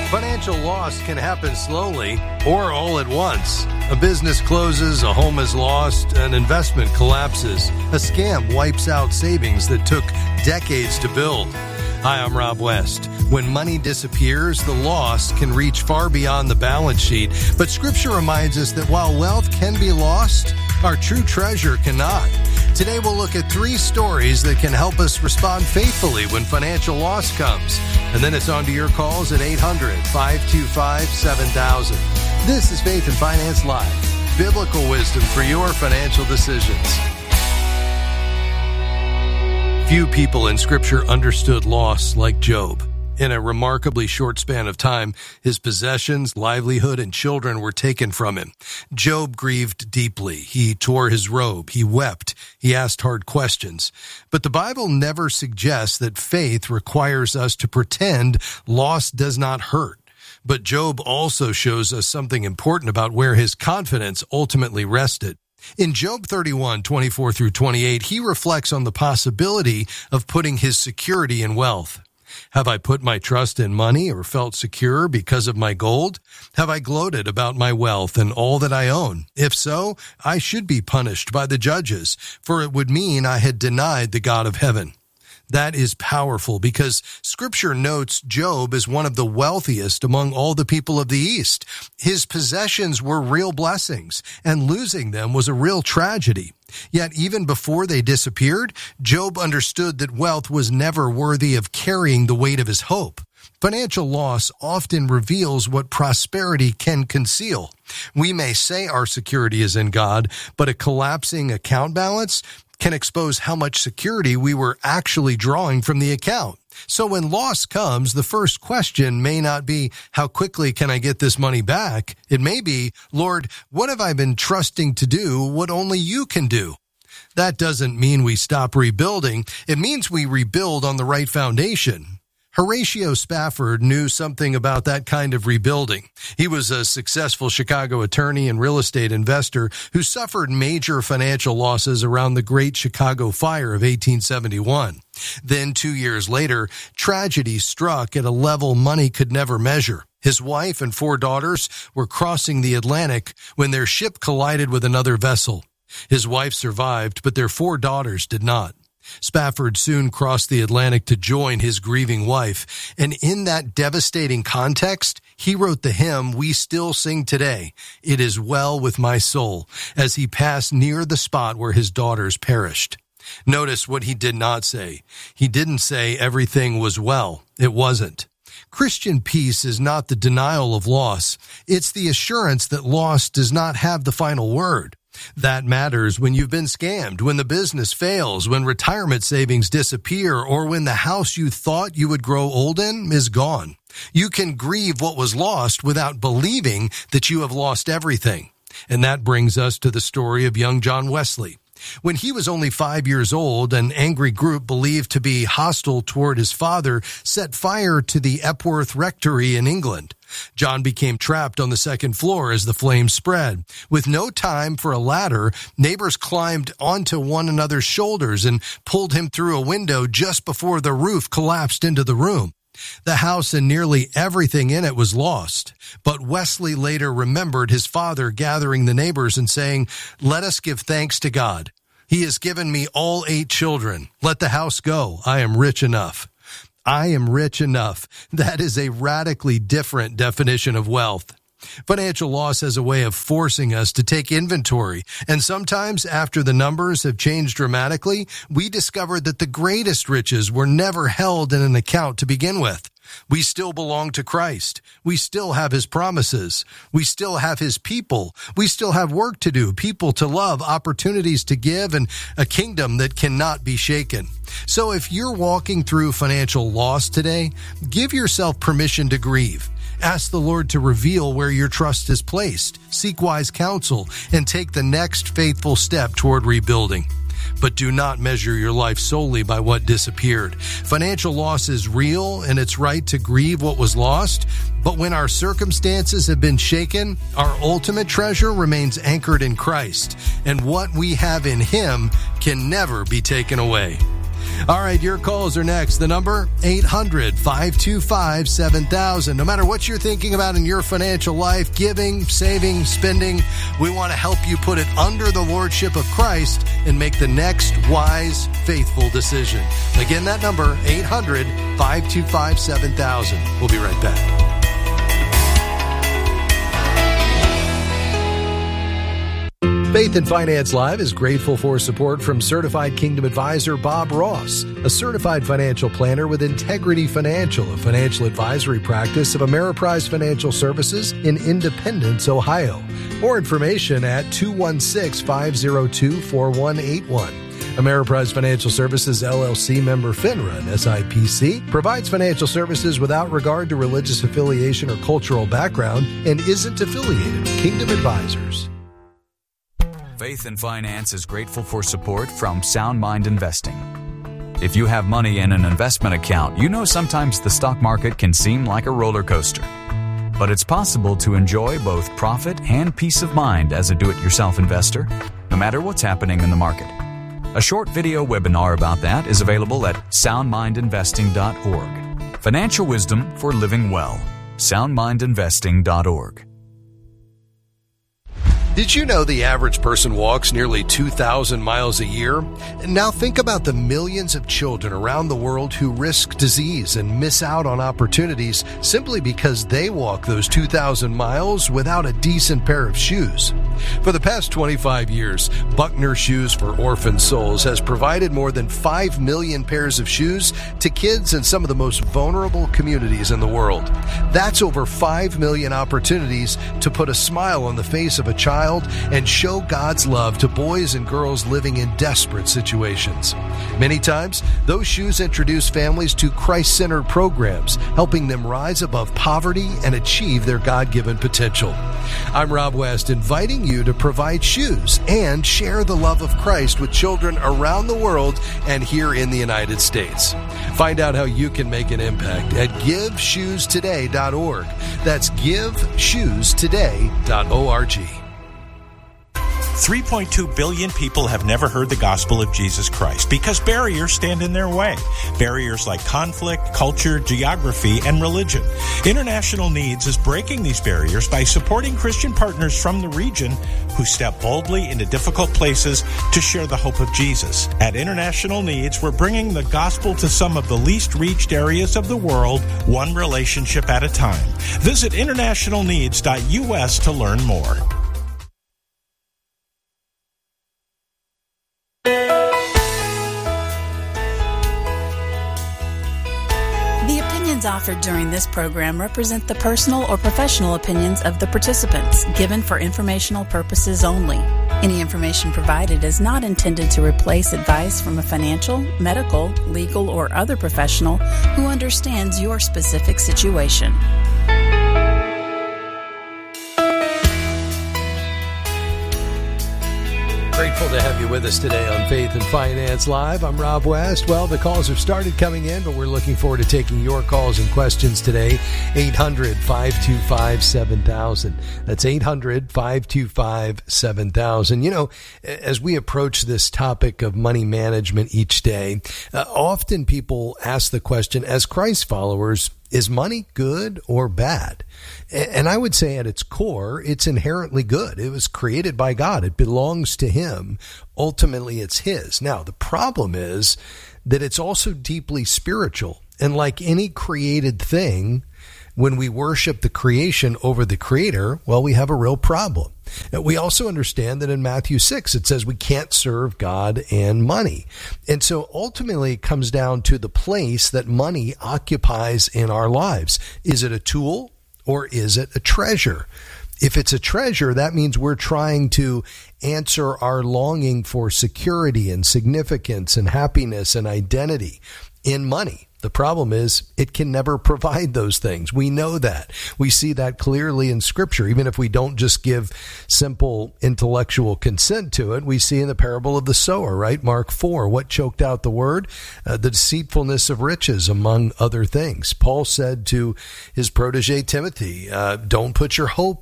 Financial loss can happen slowly or all at once. A business closes, a home is lost, an investment collapses. A scam wipes out savings that took decades to build. Hi, I'm Rob West. When money disappears, the loss can reach far beyond the balance sheet. But Scripture reminds us that while wealth can be lost, our true treasure cannot. Today we'll look at 3 stories that can help us respond faithfully when financial loss comes. And then it's on to your calls at 800-525-7000. This is Faith and Finance Live, biblical wisdom for your financial decisions. Few people in Scripture understood loss like Job. In a remarkably short span of time, his possessions, livelihood, and children were taken from him. Job grieved deeply. He tore his robe. He wept. He asked hard questions. But the Bible never suggests that faith requires us to pretend loss does not hurt. But Job also shows us something important about where his confidence ultimately rested. In Job 31:24 through 28, he reflects on the possibility of putting his security in wealth. Have I put my trust in money or felt secure because of my gold? Have I gloated about my wealth and all that I own? If so, I should be punished by the judges, for it would mean I had denied the God of heaven. That is powerful because Scripture notes Job as one of the wealthiest among all the people of the East. His possessions were real blessings, and losing them was a real tragedy. Yet even before they disappeared, Job understood that wealth was never worthy of carrying the weight of his hope. Financial loss often reveals what prosperity can conceal. We may say our security is in God, but a collapsing account balance can expose how much security we were actually drawing from the account. So when loss comes, the first question may not be, how quickly can I get this money back? It may be, Lord, what have I been trusting to do what only you can do? That doesn't mean we stop rebuilding. It means we rebuild on the right foundation. Horatio Spafford knew something about that kind of rebuilding. He was a successful Chicago attorney and real estate investor who suffered major financial losses around the Great Chicago Fire of 1871. Then 2 years later, tragedy struck at a level money could never measure. His wife and 4 daughters were crossing the Atlantic when their ship collided with another vessel. His wife survived, but their 4 daughters did not. Spafford soon crossed the Atlantic to join his grieving wife, and in that devastating context, he wrote the hymn we still sing today, "It is well with my soul," as he passed near the spot where his daughters perished. Notice what he did not say. He didn't say everything was well. It wasn't. Christian peace is not the denial of loss. It's the assurance that loss does not have the final word. That matters when you've been scammed, when the business fails, when retirement savings disappear, or when the house you thought you would grow old in is gone. You can grieve what was lost without believing that you have lost everything. And that brings us to the story of young John Wesley. When he was only 5 years old, an angry group believed to be hostile toward his father set fire to the Epworth Rectory in England. John became trapped on the 2nd floor as the flames spread. With no time for a ladder, neighbors climbed onto one another's shoulders and pulled him through a window just before the roof collapsed into the room. The house and nearly everything in it was lost. But Wesley later remembered his father gathering the neighbors and saying, "Let us give thanks to God. He has given me all 8 children. Let the house go. I am rich enough." I am rich enough. That is a radically different definition of wealth. Financial loss has a way of forcing us to take inventory, and sometimes after the numbers have changed dramatically, we discover that the greatest riches were never held in an account to begin with. We still belong to Christ. We still have his promises. We still have his people. We still have work to do, people to love, opportunities to give, and a kingdom that cannot be shaken. So if you're walking through financial loss today, give yourself permission to grieve. Ask the Lord to reveal where your trust is placed. Seek wise counsel and take the next faithful step toward rebuilding. But do not measure your life solely by what disappeared. Financial loss is real, and it's right to grieve what was lost. But when our circumstances have been shaken, our ultimate treasure remains anchored in Christ, and what we have in him can never be taken away. All right, your calls are next. The number, 800-525-7000. No matter what you're thinking about in your financial life, giving, saving, spending, we want to help you put it under the lordship of Christ and make the next wise, faithful decision. Again, that number, 800-525-7000. We'll be right back. Faith and Finance Live is grateful for support from Certified Kingdom Advisor Bob Ross, a certified financial planner with Integrity Financial, a financial advisory practice of Ameriprise Financial Services in Independence, Ohio. More information at 216-502-4181. Ameriprise Financial Services, LLC, member FINRA and SIPC, provides financial services without regard to religious affiliation or cultural background and isn't affiliated with Kingdom Advisors. Faith and Finance is grateful for support from Sound Mind Investing. If you have money in an investment account, you know sometimes the stock market can seem like a roller coaster. But it's possible to enjoy both profit and peace of mind as a do-it-yourself investor, no matter what's happening in the market. A short video webinar about that is available at soundmindinvesting.org. Financial wisdom for living well. soundmindinvesting.org. Did you know the average person walks nearly 2,000 miles a year? Now think about the millions of children around the world who risk disease and miss out on opportunities simply because they walk those 2,000 miles without a decent pair of shoes. For the past 25 years, Buckner Shoes for Orphan Souls has provided more than 5 million pairs of shoes to kids in some of the most vulnerable communities in the world. That's over 5 million opportunities to put a smile on the face of a child and show God's love to boys and girls living in desperate situations. Many times, those shoes introduce families to Christ-centered programs, helping them rise above poverty and achieve their God-given potential. I'm Rob West, inviting you to provide shoes and share the love of Christ with children around the world and here in the United States. Find out how you can make an impact at GiveShoesToday.org. That's GiveShoesToday.org. 3.2 billion people have never heard the gospel of Jesus Christ because barriers stand in their way. Barriers like conflict, culture, geography, and religion. International Needs is breaking these barriers by supporting Christian partners from the region who step boldly into difficult places to share the hope of Jesus. At International Needs, we're bringing the gospel to some of the least reached areas of the world, one relationship at a time. Visit internationalneeds.us to learn more. Offered during this program represent the personal or professional opinions of the participants, given for informational purposes only. Any information provided is not intended to replace advice from a financial, medical, legal, or other professional who understands your specific situation. Grateful to have you with us today on Faith and Finance Live. I'm Rob West. Well, the calls have started coming in, but we're looking forward to taking your calls and questions today. 800-525-7000. That's 800-525-7000. You know, as we approach this topic of money management each day, often people ask the question, as Christ followers, is money good or bad? And I would say at its core, it's inherently good. It was created by God. It belongs to Him. Ultimately, it's His. Now, the problem is that it's also deeply spiritual. And like any created thing, when we worship the creation over the Creator, well, we have a real problem. We also understand that in Matthew 6, it says we can't serve God and money. And so ultimately it comes down to the place that money occupies in our lives. Is it a tool or is it a treasure? If it's a treasure, that means we're trying to answer our longing for security and significance and happiness and identity in money. The problem is it can never provide those things. We know that. We see that clearly in Scripture. Even if we don't just give simple intellectual consent to it, we see in the parable of the sower, right? Mark 4, what choked out the word? The deceitfulness of riches, among other things. Paul said to his protege Timothy, don't put your hope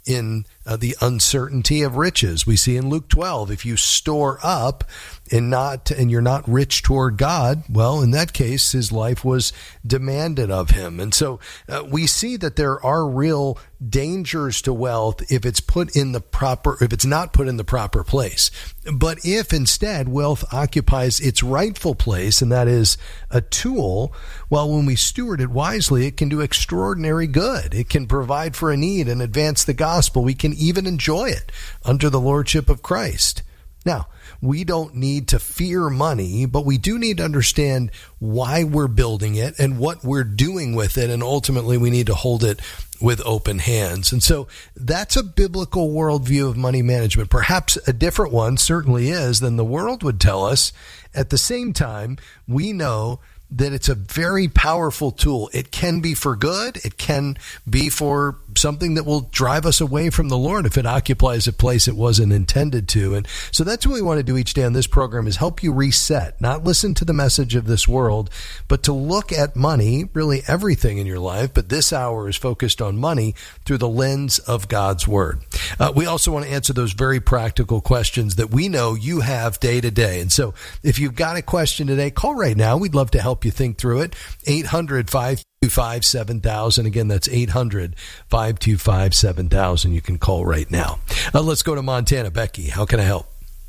in the uncertainty of riches. We see in Luke 12, if you store up and you're not rich toward God, well, in that case, his life was demanded of him. And so we see that there are real dangers to wealth if it's not put in the proper place. But if instead wealth occupies its rightful place, and that is a tool, well, when we steward it wisely, it can do extraordinary good. It can provide for a need and advance the gospel. We can even enjoy it under the lordship of Christ. Now, we don't need to fear money, but we do need to understand why we're building it and what we're doing with it. And ultimately, we need to hold it with open hands. And so that's a biblical worldview of money management. Perhaps a different one certainly is than the world would tell us. At the same time, we know that it's a very powerful tool. It can be for good. It can be for something that will drive us away from the Lord if it occupies a place it wasn't intended to. And so that's what we want to do each day on this program, is help you reset, not listen to the message of this world, but to look at money, really everything in your life. But this hour is focused on money through the lens of God's Word. We also want to answer those very practical questions that we know you have day to day. And so if you've got a question today, call right now. We'd love to help you think through it. 800-525-7000. Again, that's 800-525-7000. You can call right now. Let's go to Montana. Becky, how can I help?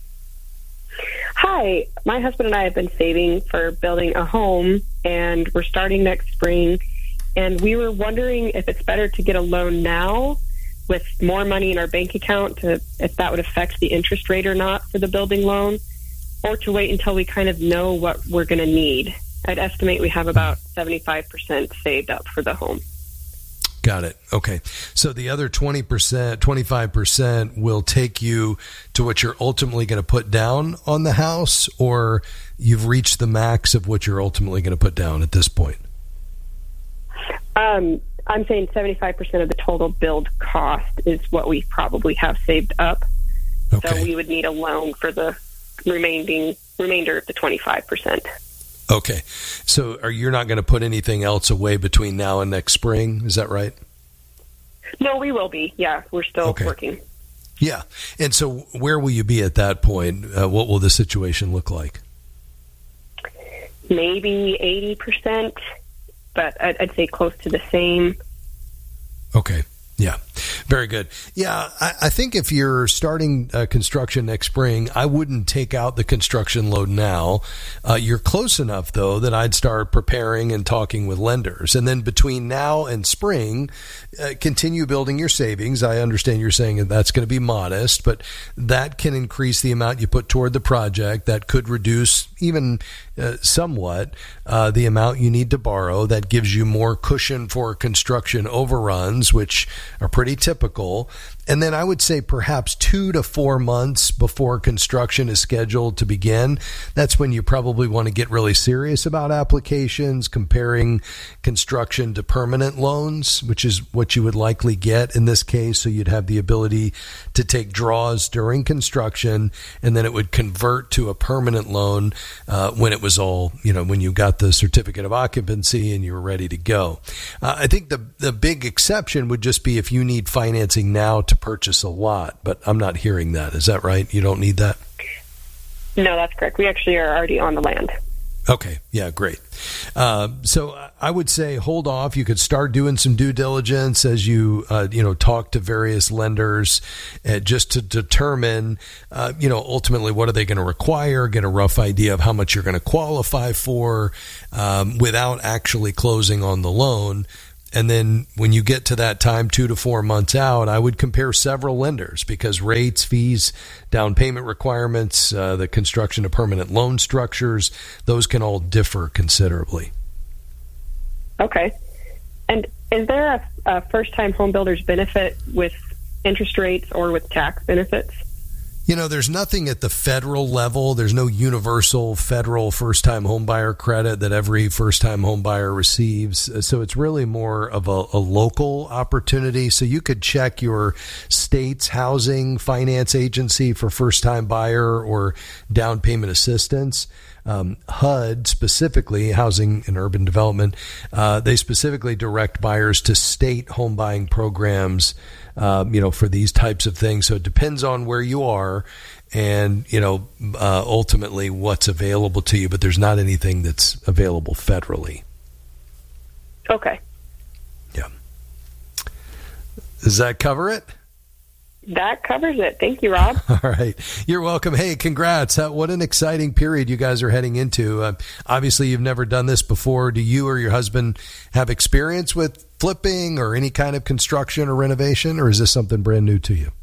Hi. My husband and I have been saving for building a home, and we're starting next spring. And we were wondering if it's better to get a loan now with more money in our bank account, if that would affect the interest rate or not for the building loan, or to wait until we kind of know what we're going to need. I'd estimate we have about 75% saved up for the home. Got it. Okay. So the other 20%, 25% will take you to what you're ultimately going to put down on the house, or you've reached the max of what you're ultimately going to put down at this point? I'm saying 75% of the total build cost is what we probably have saved up. Okay. So we would need a loan for the remainder of the 25%. Okay. So you're not going to put anything else away between now and next spring? Is that right? No, we will be. Yeah, we're still working. Yeah. And so where will you be at that point? What will the situation look like? Maybe 80%, but I'd say close to the same. Okay. Yeah. Very good. Yeah, I think if you're starting construction next spring, I wouldn't take out the construction loan now. You're close enough, though, that I'd start preparing and talking with lenders. And then between now and spring, continue building your savings. I understand you're saying that's going to be modest, but that can increase the amount you put toward the project. That could reduce even somewhat the amount you need to borrow. That gives you more cushion for construction overruns, which are pretty typical. And then I would say perhaps 2 to 4 months before construction is scheduled to begin. That's when you probably want to get really serious about applications, comparing construction to permanent loans, which is what you would likely get in this case. So you'd have the ability to take draws during construction, and then it would convert to a permanent loan when it was all, when you got the certificate of occupancy and you were ready to go. I think the big exception would just be if you need financing now to purchase a lot, but I'm not hearing that. Is that right? You don't need that? No, that's correct. We actually are already on the land. Okay. Yeah, great. So I would say hold off. You could start doing some due diligence as you, talk to various lenders just to determine, ultimately what are they going to require, get a rough idea of how much you're going to qualify for without actually closing on the loan. And then when you get to that time, 2 to 4 months out, I would compare several lenders because rates, fees, down payment requirements, the construction of permanent loan structures, those can all differ considerably. Okay. And is there a first-time home builder's benefit with interest rates or with tax benefits? There's nothing at the federal level. There's no universal federal first-time homebuyer credit that every first-time homebuyer receives. So it's really more of a local opportunity. So you could check your state's housing finance agency for first-time buyer or down payment assistance. HUD specifically, Housing and Urban Development, they specifically direct buyers to state home buying programs, for these types of things. So it depends on where you are and, ultimately what's available to you, but there's not anything that's available federally. Okay. Yeah. Does that cover it? That covers it. Thank you, Rob. All right. You're welcome. Hey, congrats. What an exciting period you guys are heading into. Obviously, you've never done this before. Do you or your husband have experience with flipping or any kind of construction or renovation, or is this something brand new to you?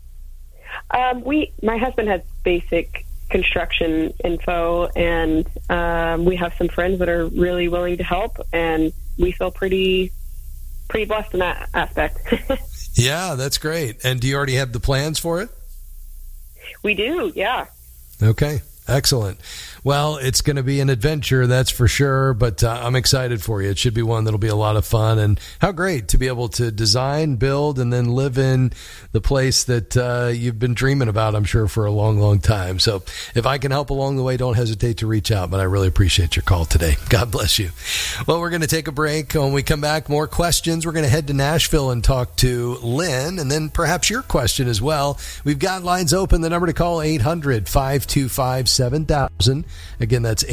My husband has basic construction info, and we have some friends that are really willing to help, and we feel pretty blessed in that aspect. Yeah, that's great. And do you already have the plans for it? We do, yeah. Okay, excellent. Well, it's going to be an adventure, that's for sure, but I'm excited for you. It should be one that'll be a lot of fun, and how great to be able to design, build, and then live in the place that you've been dreaming about, I'm sure, for a long, long time. So if I can help along the way, don't hesitate to reach out, but I really appreciate your call today. God bless you. Well, we're going to take a break. When we come back, more questions. We're going to head to Nashville and talk to Lynn, and then perhaps your question as well. We've got lines open. The number to call, 800-525-7000. Again, that's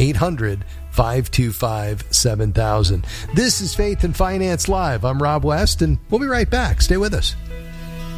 800-525-7000. This is Faith and Finance Live. I'm Rob West, and we'll be right back. Stay with us.